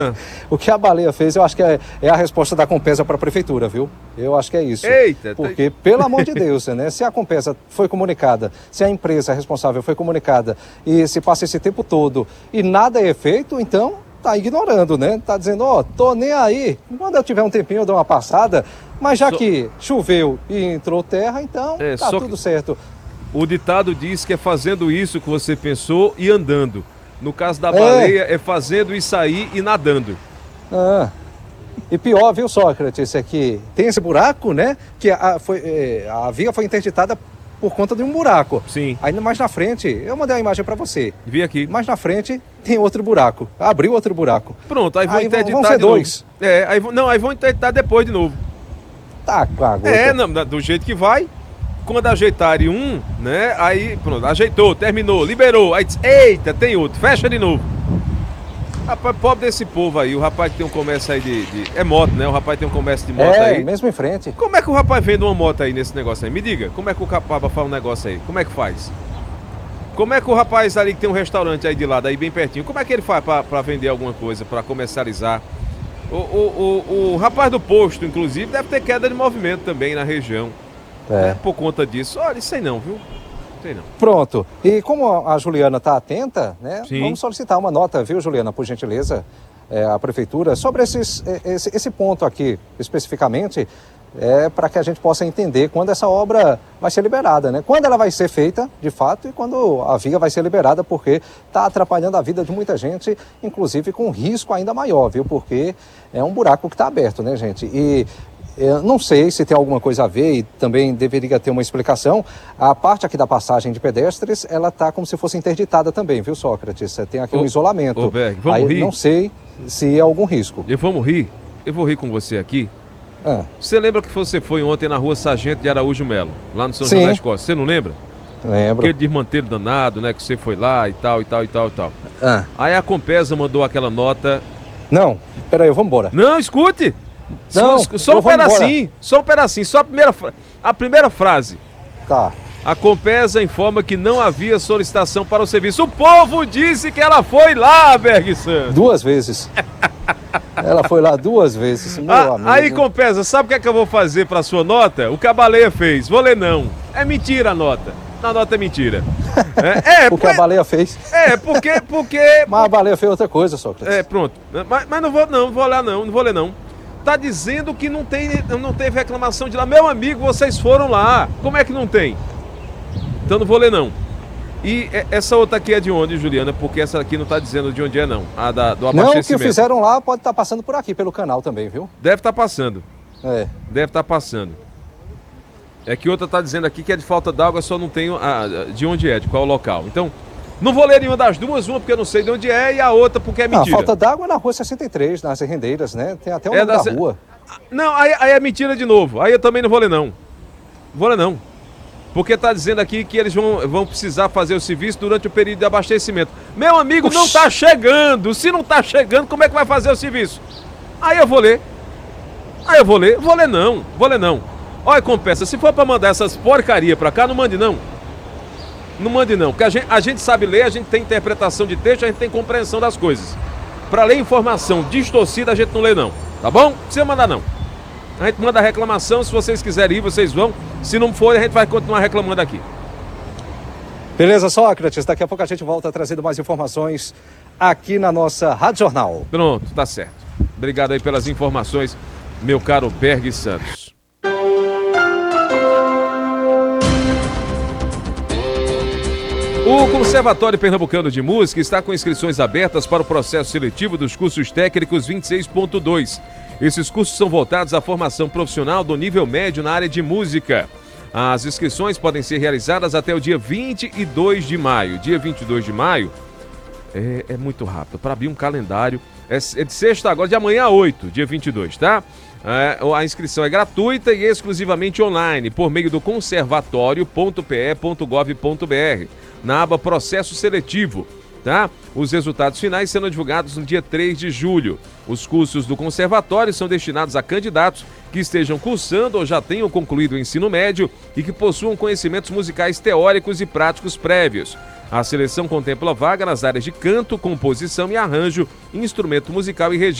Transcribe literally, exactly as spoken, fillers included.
O que a baleia fez, eu acho que é, é a resposta da Compesa para a prefeitura, viu? Eu acho que é isso. Eita! Porque, tá... pelo amor de Deus, né? Se a Compesa foi comunicada, se a empresa responsável foi comunicada e se passa esse tempo todo e nada é feito, então tá ignorando, né? Tá dizendo, ó, oh, tô nem aí. Quando eu tiver um tempinho eu dou uma passada, mas já so... que choveu e entrou terra, então é, tá tudo que... certo. O ditado diz que é fazendo isso que você pensou e andando. No caso da é. baleia, é fazendo isso aí e nadando. Ah, e pior, viu, Sócrates, é que tem esse buraco, né? Que a, foi, é, a via foi interditada por conta de um buraco. Sim. Aí mais na frente, eu mandei a imagem pra você. Vi aqui. Mais na frente tem outro buraco. Abriu outro buraco. Pronto, aí vão aí interditar vão ser de dois. Novo. É, aí, não, aí vão interditar depois de novo. Tá, com a gota. É, não, do jeito que vai. Quando ajeitarem um, né, aí pronto, ajeitou, terminou, liberou, aí diz, eita, tem outro, fecha de novo. Rapaz, pobre desse povo aí, o rapaz que tem um comércio aí de, de... é moto, né, o rapaz tem um comércio de moto é, aí. É, mesmo em frente. Como é que o rapaz vende uma moto aí nesse negócio aí? Me diga, como é que o capaba faz um negócio aí? Como é que faz? Como é que o rapaz ali que tem um restaurante aí de lado, aí bem pertinho, como é que ele faz pra, pra vender alguma coisa, pra comercializar? O, o, o, o rapaz do posto, inclusive, deve ter queda de movimento também na região. É. É, por conta disso. Olha, isso aí não, viu? Sei não. Pronto. E como a Juliana está atenta, né? Sim. Vamos solicitar uma nota, viu, Juliana, por gentileza, é, à prefeitura, sobre esses, esse, esse ponto aqui, especificamente, é, para que a gente possa entender quando essa obra vai ser liberada, né? Quando ela vai ser feita, de fato, e quando a via vai ser liberada, porque está atrapalhando a vida de muita gente, inclusive com risco ainda maior, viu? Porque é um buraco que está aberto, né, gente? E eu não sei se tem alguma coisa a ver e também deveria ter uma explicação. A parte aqui da passagem de pedestres, ela está como se fosse interditada também, viu, Sócrates? Tem aqui ô, um isolamento. Ô, Berg, vamos Aí, rir? Não sei se é algum risco. E vamos rir? Eu vou rir com você aqui. Ah. Você lembra que você foi ontem na rua Sargento de Araújo Melo, lá no São Sim. João das Costas? Você não lembra? Lembro. Aquele desmantelo danado, né? Que você foi lá e tal, e tal, e tal, e tal. Ah. Aí a Compesa mandou aquela nota... Não, peraí, vamos embora. Não, escute! Não, só, só um pedacinho, embora. só um pedacinho, só a primeira, a primeira frase. Tá. A Compesa informa que não havia solicitação para o serviço. O povo disse que ela foi lá, Berg Santos. Duas vezes. Ela foi lá duas vezes, meu ah, amigo. Aí, Compesa, sabe o que é que eu vou fazer para a sua nota? O que a baleia fez. Vou ler não. É mentira a nota. Na nota é mentira. É, é o que a baleia fez. É, porque... porque Mas a baleia fez outra coisa, Sócrates. É, pronto. Mas, mas não vou não, não vou olhar não, não vou ler não. Tá dizendo que não, tem, não teve reclamação de lá. Meu amigo, vocês foram lá. Como é que não tem? Então não vou ler não. E essa outra aqui é de onde, Juliana? Porque essa aqui não tá dizendo de onde é não. A da, do abastecimento. Não, o que fizeram lá pode estar tá passando por aqui, pelo canal também, viu? Deve estar tá passando. É. Deve estar tá passando. É que outra tá dizendo aqui que é de falta d'água, só não tenho a, de onde é, de qual local. Então, não vou ler nenhuma das duas, uma porque eu não sei de onde é e a outra porque é mentira. Não, a falta d'água é na rua sessenta e três, nas rendeiras, né? Tem até o nome é da, da rua. Não, aí, aí é mentira de novo. Aí eu também não vou ler não. Não vou ler não. Porque tá dizendo aqui que eles vão, vão precisar fazer o serviço durante o período de abastecimento. Meu amigo, Oxi. não tá chegando. Se não tá chegando, como é que vai fazer o serviço? Aí eu vou ler. Aí eu vou ler. Vou ler não. Vou ler não. Olha, Compesa, se for pra mandar essas porcaria pra cá, não mande não. Não mande não. Porque a gente, a gente sabe ler, a gente tem interpretação de texto, a gente tem compreensão das coisas. Pra ler informação distorcida, a gente não lê não. Tá bom? Não precisa mandar não. A gente manda reclamação, se vocês quiserem ir, vocês vão. Se não for, a gente vai continuar reclamando aqui. Beleza, Sócrates. Daqui a pouco a gente volta trazendo mais informações aqui na nossa Rádio Jornal. Pronto, tá certo. Obrigado aí pelas informações, meu caro Berg Santos. O Conservatório Pernambucano de Música está com inscrições abertas para o processo seletivo dos cursos técnicos vinte e seis ponto dois. Esses cursos são voltados à formação profissional do nível médio na área de música. As inscrições podem ser realizadas até o dia vinte e dois de maio. Dia vinte e dois de maio é, é muito rápido. Para abrir um calendário, é, é de sexta agora, de amanhã a oito, dia vinte e dois, tá? É, a inscrição é gratuita e exclusivamente online, por meio do conservatório ponto p e ponto gov ponto b r, na aba Processo Seletivo. tá? Os resultados finais serão divulgados no dia três de julho. Os cursos do conservatório são destinados a candidatos que estejam cursando ou já tenham concluído o ensino médio e que possuam conhecimentos musicais teóricos e práticos prévios. A seleção contempla vaga nas áreas de canto, composição e arranjo, instrumento musical e registro.